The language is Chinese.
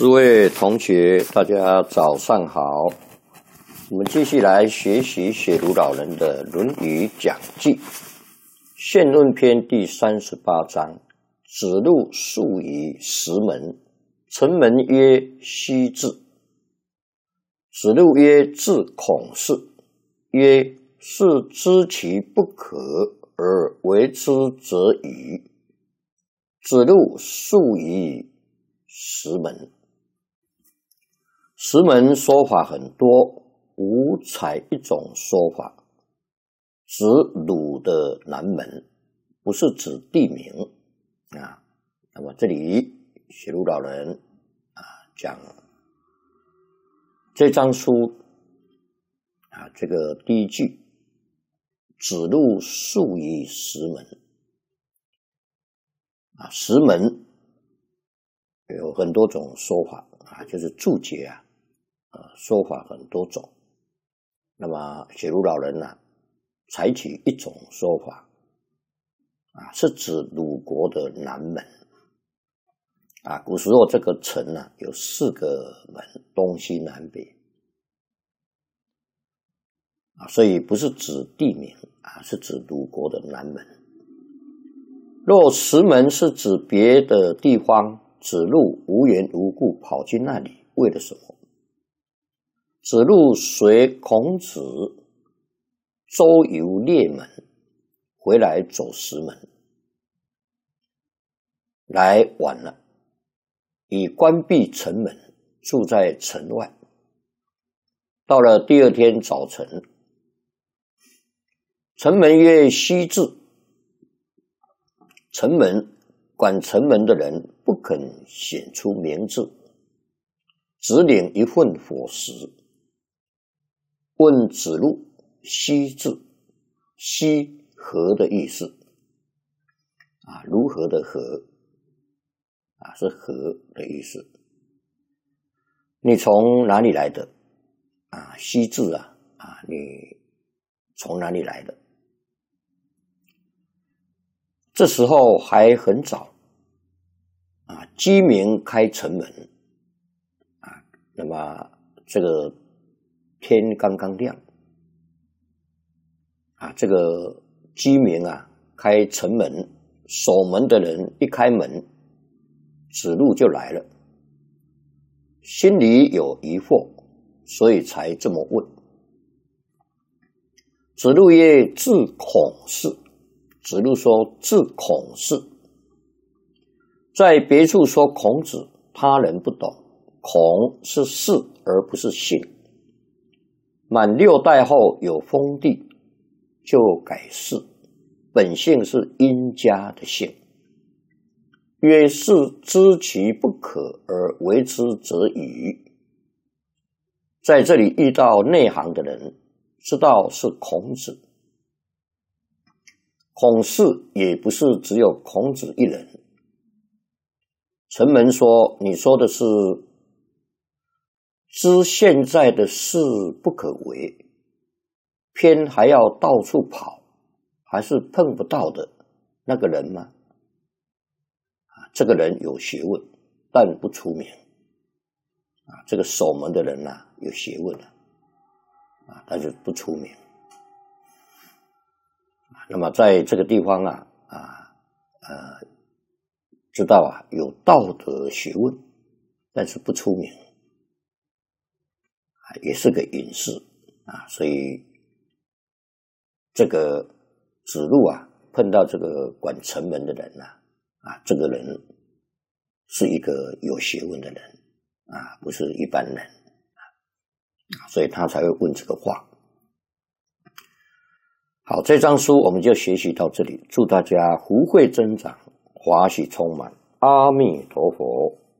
诸位同学，大家早上好。我们继续来学习写如老人的《论语讲记》宪论篇第38章。子路宿于石门，城门曰西至。子路曰：至孔氏。曰：是知其不可而为之则已。子路宿于石门。石门说法很多，无采一种说法，指鲁的南门，不是指地名啊。那么这里写如老人讲这章书这个第一句，子路宿于石门石门有很多种说法就是注解说法很多种。那么写如老人采取一种说法是指鲁国的南门古时候这个城有4个门，东西南北所以不是指地名是指鲁国的南门。若石门是指别的地方，子路无缘无故跑去那里，为了什么？子路随孔子周游列门，回来走石门，来晚了，已关闭城门，住在城外。到了第2天早晨，城门曰西至。城门管城门的人不肯显出名字，只领一份伙食。问子路西至，西河的意思如何的河是河的意思。你从哪里来的西至你从哪里来的？这时候还很早鸡鸣开城门那么这个天刚刚亮这个鸡鸣开城门，守门的人一开门，子路就来了，心里有疑惑，所以才这么问。子路曰：至孔氏。子路说至孔氏，在别处说孔子，他人不懂，孔是氏而不是姓。满6代后有封地，就改氏，本姓是殷家的姓。曰：是知其不可而为之则已。在这里遇到内行的人，知道是孔子。孔氏也不是只有孔子一人。城门说，你说的是知现在的事不可为，偏还要到处跑，还是碰不到的那个人吗？这个人有学问，但不出名这个守门的人有学问但是不出名。那么在这个地方知道有道德学问，但是不出名也是个隐士所以这个子路碰到这个管城门的人这个人是一个有学问的人不是一般人所以他才会问这个话。好，这章书我们就学习到这里，祝大家福慧增长，华喜充满，阿弥陀佛。